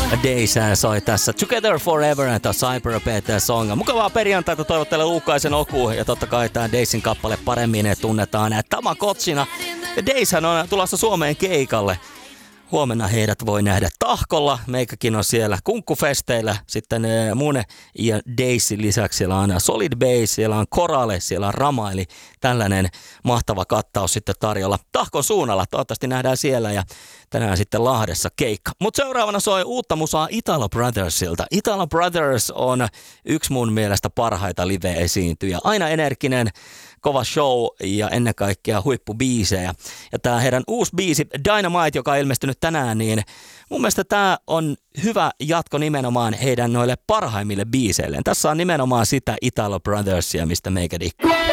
Days soi tässä Together Forever, tämä Cyber Beat song. Mukavaa perjantaita toivottele Luukkaisen Oku, ja totta kai tämä Daysin kappale paremmin tunnetaan Tamagotchina. Dayshän on tulossa Suomeen keikalle. Huomenna heidät voi nähdä Tahkolla. Meikäkin on siellä kunkkufesteillä. Sitten mun ja Daysin lisäksi siellä on Solid Bass, siellä on Korale, siellä on Rama. Eli tällainen mahtava kattaus sitten tarjolla Tahkon suunnalla. Toivottavasti nähdään siellä ja tänään sitten Lahdessa keikka. Mutta seuraavana soi uutta musaa Italo Brothersilta. Italo Brothers on yksi mun mielestä parhaita live-esiintyjä. Aina energinen, kova show ja ennen kaikkea huippubiisejä. Ja tää heidän uusi biisi Dynamite, joka on ilmestynyt tänään, niin mun mielestä tää on hyvä jatko nimenomaan heidän noille parhaimmille biiseilleen. Tässä on nimenomaan sitä Italo Brothersia, mistä meikä dikkaa.